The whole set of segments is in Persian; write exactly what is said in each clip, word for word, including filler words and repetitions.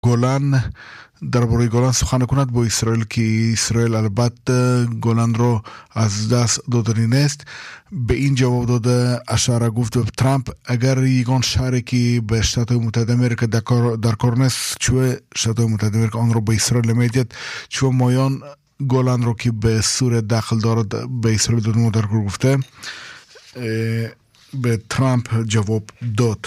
گلن درباره گلن سخن کند با اسرائیل که اسرائیل البته گلن رو از دست دادنی نیست. به این جواب داده اشاره گفت به ترامپ اگر یگان شهری که به شتات متحده امریکا در کار نیست چوه شتات متحده امریکا آن رو به اسرائیل میدید چوه مایان گلن رو که به سوریه داخل دارد به اسرائیل دادن در کار گفته به ترامپ جواب داد.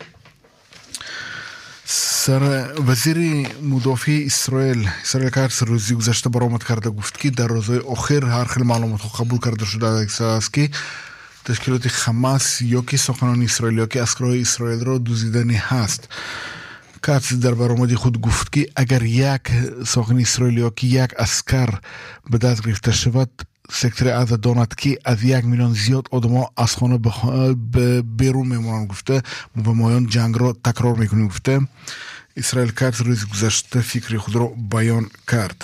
سر وزیر مدافع اسرائیل اسرائیل کارس روزی گذشته برآمد کرده گفت که در روزهای اخیر هر خیلی معلومات قبول کرده شده است که تشکیلات حماس یا که سخنان اسرائیل یا که اسکرهای اسرائیل را دزدیدنی هست. کارس در برآمدی خود گفت که اگر یک سخن اسرائیل یا که یک اسکر به دست گرفته شود سکتر از داند که از یک میلیون زیاد آدما از خانه به بیرون میمونن گفته و مایان جنگ را تکرار میکنه گفته. اسرائیل کارس روز گذشته فکر خود را بیان کرد.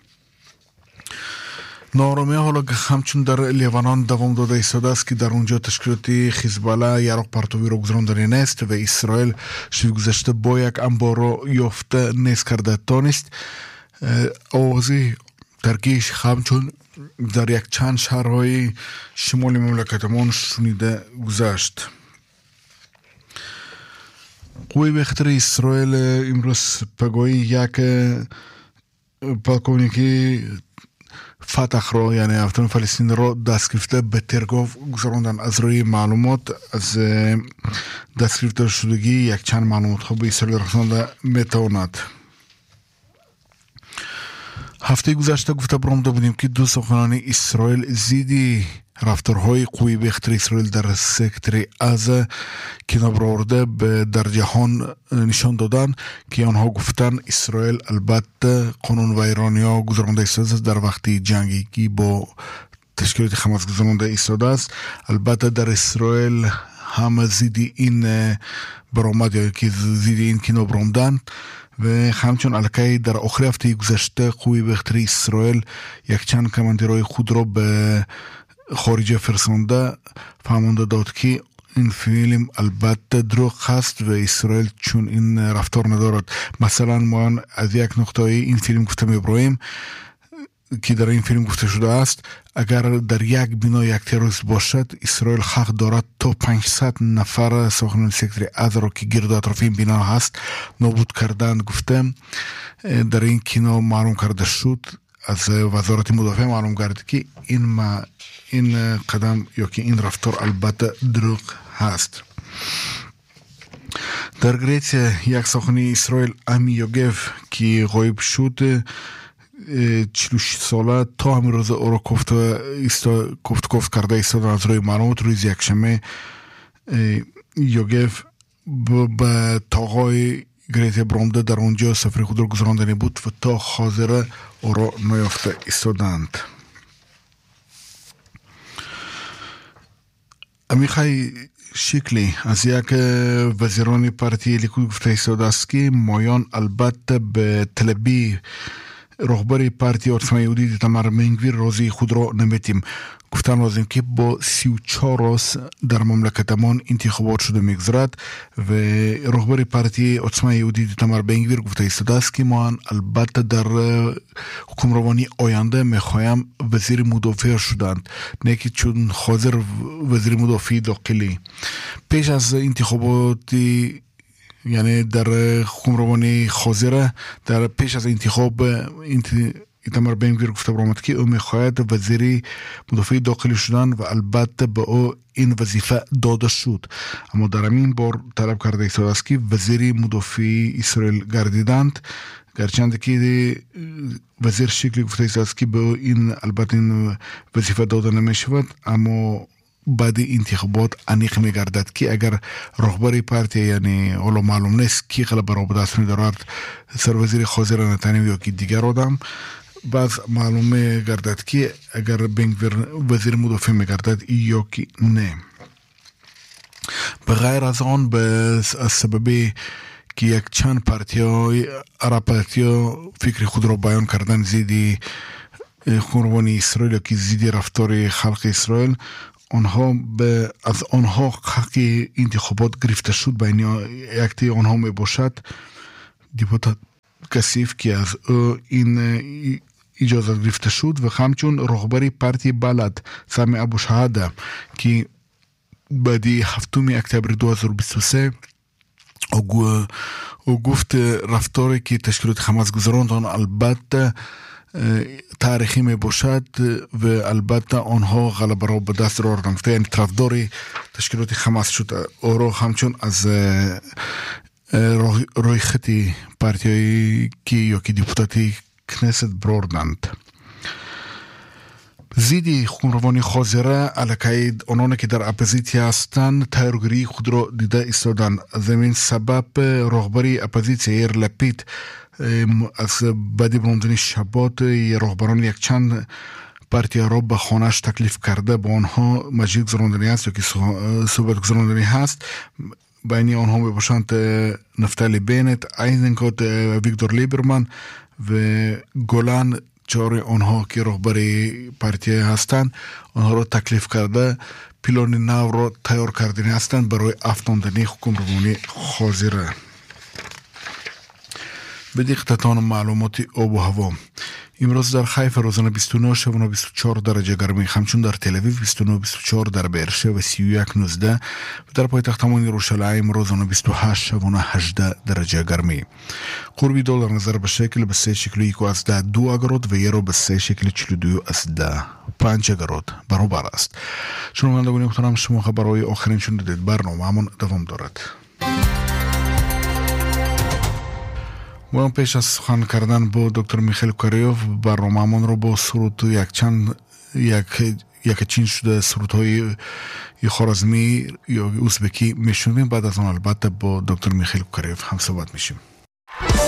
نارامی حالا همچون در لیبنان دوام داده ایستاده است که در اونجا تشکیلات حزبالله یراق پرتوی را گذراندنی نیست و اسرائیل شب گذشته با یک انبار را یافته نیست کرده تانست. آوازی ترکیش همچون در یک چند شهرهای شمال مملکتمان شنیده گذشت. قوی بخطر اسرائیل امروز پگوی یک پلکونیکی فتح را یعنی افغان فلسطین را دست گرفته به ترگاف گذراندن. از روی معلومات از دست گرفته شدگی یک چند معلومات خوب اسرائیل رسانده میتواند. هفته گذشته گفته برآمده بودیم که دو سخنان اسرائیل زیدی رفتارهای قوی بخطر اسرائیل در سکتر از کنار برآورده در جهان نشان دادن که آنها گفتن اسرائیل البته قانون و ایرانیا گذرانده ایستاده است در وقتی جنگی که با تشکیلات حماس گذرانده ایستاده است. البته در اسرائیل هم زیدی این برآمد یا که زیدی این کنار برآمدن و همچون الکی در آخر هفته گذشته قوی بخطر اسرائیل یک چند کماندیرهای خود را به خارجه فرستانده فهمانده داد که این فیلم البته دروغ هست و اسرائیل چون این رفتار ندارد. مثلا ما از یک نقطه این فیلم گفته میبراییم که در این فیلم گفته شده است اگر در یک بنا یک تروریست باشد اسرائیل حق دارد تا پانصد نفر ساکنان سکتر از را که گرد اطراف این بنا هست نابود کردن گفته. در این کینا معلوم کرده شد از وزارت مدافع معلوم کرد که این ما این قدم یا که این رفتار البته دروغ هست. در گریتسیا یک سخن اسرائیل امی یوگف که غایب شد چهل و شش ساله تا همین روز او را کفت کفت کفت کرده ایستاد از روی معلومات. روز یکشنبه یوگف به تاقای گریتسیا برآمده در اونجا سفر خود را گذراندنی بود و تا حاضر او را نیافته ایستادند. امیخای شکلی از یک وزیران پارتی لیکود گفته ایستاده است که مایان البته به طلبی رهبر پارتی عاصمه یهودی ایتمار بن-گویر راضی خود را نمیتیم. گفتن لازم که با سی و چهار روز در مملکتمان انتخابات شده میگذرد و رهبر پارتی عاصمه یهودی ایتمار بن-گویر گفته ایستاده است که من البته در حکمرانی آینده میخوایم وزیر مدافع شدند نه که چون حاضر وزیر مدافع داخلی. پیش از انتخابات یعنی در حکمرانی حاضره در پیش از انتخاب ایتمار بن-گویر گفته برآمد که او میخواهد وزیر مدافع داخلی شدن و البته به او این وظیفه داده شد. اما در همین بار طلب کرده ایستاده است که وزیر مدافع اسرائیل گردیدند گرچند که وزیر شکلی گفته ایستاده است که به او این البته این وظیفه داده نمی شود اما بعد انتخابات انیق میگردد که اگر رهبر پارتی یعنی حالا معلوم نیست کی غلبه را به دست می‌دارد سر وزیر حاضر نتانیاهو یا کی دیگر آدم باز معلوم میگردد که اگر بن-گویر وزیر مدافع میگردد یا کی نه. بغیر از آن به سبب که یک چند پارتی های عرب پارتی ها فکر خود را بیان کردن زیدی حکمرانی اسرائیل که زیدی رفتار خلق اسرائیل آنها به از آنها حق انتخابات گرفته شد بین یکتی آنها می باشد. دیپوتات کثیف که از این اجازه گرفته شد و همچون رهبری پارتی بلد سامی ابو شهاده که بعدی هفتم اکتبر دو هزار و بیست و سه او او گفت رفتاری که تشکیلات حماس گذراندن البته تاریخی می باشد و البته آنها غلبه را به دست آوردند. یعنی طرفدار تشکیلات حماس شد او همچون از روی خطی پارتیایی که یا که دیپوتاتی کنست بردند. زیدی حکمرانی خاضره علیه آنان که در اپوزیسیون هستند تیارگیری خود را دیده ایستادند. از این سبب رهبری اپوزیسیون ایر لپید از بعد براندنی شبات رهبران یک چند پارتی را به خانه‌اش تکلیف کرده. با آنها مجید گذراندنی است یا که صحبت گذراندنی هست. بین آنها می باشند نفتالی بینت، ایزنکوت، ویکتور لیبرمن و گولان. چهار آنها که رهبری پارتی هستند آنها را تکلیف کرده پیلان نو را تیار کردنی هستند برای افشاندن حکمرانی خاضره. به دقت معلومات آب و هوا. امروز در حیف روزانه بیست و نه شبانه بیست و چهار درجه گرمی، همچون در تل اویو بیست و نه بیست و چهار، در بئرشبا سی و یک نوزده و در پایتخت یروشلایم روزانه بیست و هشت شبانه هجده درجه گرمی. قربی دلار نظر به شکل به سه شکل یک از ده دو اگرات و یورو به سه شکل چهل و دو از ده پنج اگرات برابر است. شنوندگان محترم، شما خبرهای آخرین شنیدید. برنامه‌مون دوام دارد. و پیش از سخن کردن با دکتر میخائیل کوکاریوف برنامه‌مون رو با سرود یک چند یک یک چین شده سرودهای خوارزمی یا ازبکی میشنویم. بعد از اون البته با دکتر میخائیل کوکاریوف هم صحبت میشیم.